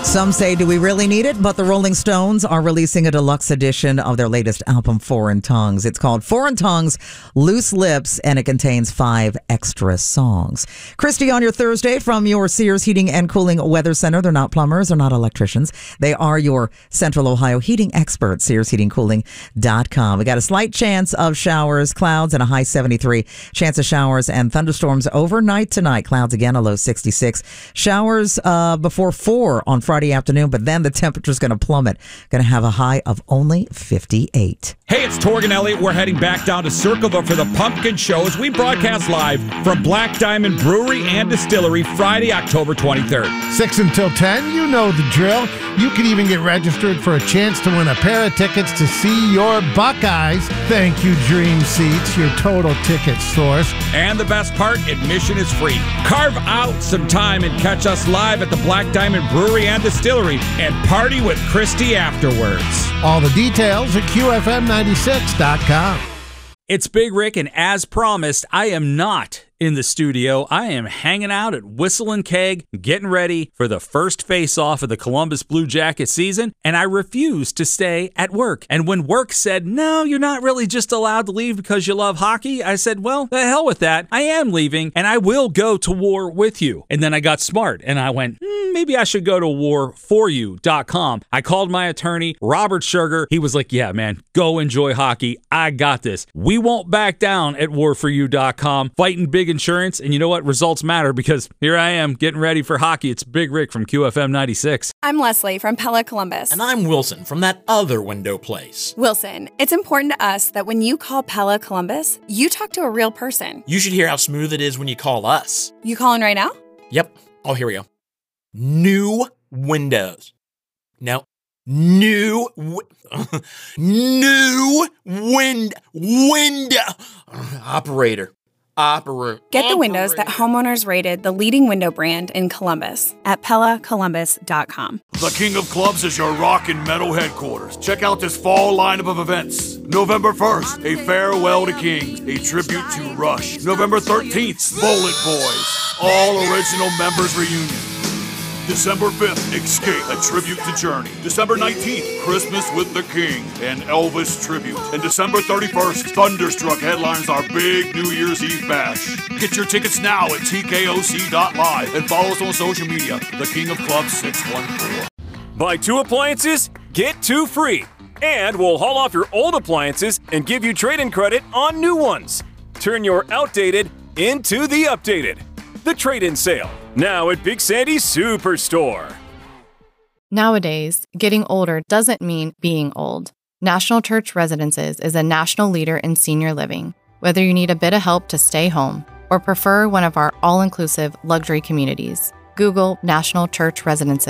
Some say, do we really need it? But the Rolling Stones are releasing a deluxe edition of their latest album, Foreign Tongues. It's called Foreign Tongues, Loose Lips, and it contains 5 extra songs. Christy, on your Thursday from your Sears Heating and Cooling Weather Center. They're not plumbers, they're not electricians. They are your Central Ohio heating experts, SearsHeatingCooling.com. We got a slight chance of showers, clouds, and a high 73. Chance of showers and thunderstorms overnight tonight. Clouds again, a low 66. Showers before 4 on Friday afternoon, but then the temperature's going to plummet. Going to have a high of only 58. Hey, it's Torgan Elliott. We're heading back down to Circleville for the Pumpkin Show as we broadcast live from Black Diamond Brewery and Distillery Friday, October 23rd. 6 until 10, you know the drill. You can even get registered for a chance to win a pair of tickets to see your Buckeyes. Thank you, Dream Seats, your total ticket source. And the best part, admission is free. Carve out some time and catch us live at the Black Diamond Brewery and Distillery and party with Christy afterwards. All the details at QFM96.com. It's Big Rick, and as promised, I am not in the studio. I am hanging out at Whistle & Keg, getting ready for the first face-off of the Columbus Blue Jacket season, and I refused to stay at work. And when work said, no, you're not really just allowed to leave because you love hockey, I said, well, the hell with that. I am leaving, and I will go to war with you. And then I got smart, and I went, maybe I should go to warforyou.com. I called my attorney, Robert Sugar. He was like, yeah, man, go enjoy hockey. I got this. We won't back down at warforyou.com, fighting big insurance. And you know what? Results matter, because here I am getting ready for hockey. It's Big Rick from QFM 96. I'm Leslie from Pella Columbus. And I'm Wilson from that other window place. Wilson, it's important to us that when you call Pella Columbus, you talk to a real person. You should hear how smooth it is when you call us. You calling right now? Yep. Oh, here we go. New windows. No. New window. Operator. Get the windows that homeowners rated the leading window brand in Columbus at PellaColumbus.com. The King of Clubs is your rock and metal headquarters. Check out this fall lineup of events. November 1st, A Farewell to Kings, a tribute to Rush. November 13th, Bullet Boys, all original members reunion. December 5th, Escape, a tribute to Journey. December 19th, Christmas with the King, an Elvis tribute. And December 31st, Thunderstruck headlines our big New Year's Eve bash. Get your tickets now at tkoc.live and follow us on social media, The King of Clubs 614. Buy 2 appliances, get 2 free. And we'll haul off your old appliances and give you trade-in credit on new ones. Turn your outdated into the updated. The trade-in sale, now at Big Sandy's Superstore. Nowadays, getting older doesn't mean being old. National Church Residences is a national leader in senior living. Whether you need a bit of help to stay home or prefer one of our all-inclusive luxury communities, Google National Church Residences.